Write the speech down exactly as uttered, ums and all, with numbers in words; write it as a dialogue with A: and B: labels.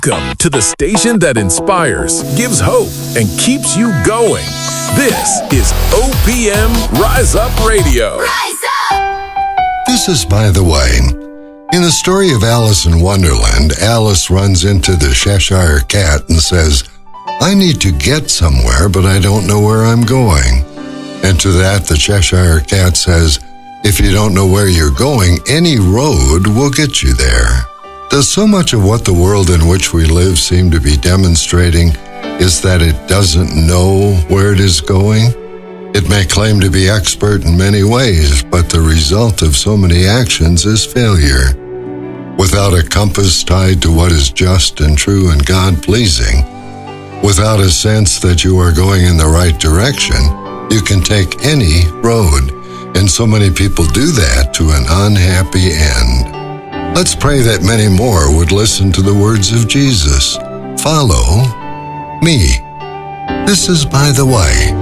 A: Welcome to the station that inspires, gives hope, and keeps you going. This is O P M Rise Up Radio.
B: Rise up!
C: This is By the Way. In the story of Alice in Wonderland, Alice runs into the Cheshire Cat and says, I need to get somewhere, but I don't know where I'm going. And to that, the Cheshire Cat says, if you don't know where you're going, any road will get you there. Does so much of what the world in which we live seem to be demonstrating is that it doesn't know where it is going? It may claim to be expert in many ways, but the result of so many actions is failure. Without a compass tied to what is just and true and God-pleasing, without a sense that you are going in the right direction, you can take any road, and so many people do that to an unhappy end. Let's pray that many more would listen to the words of Jesus. Follow me. This is By the Way.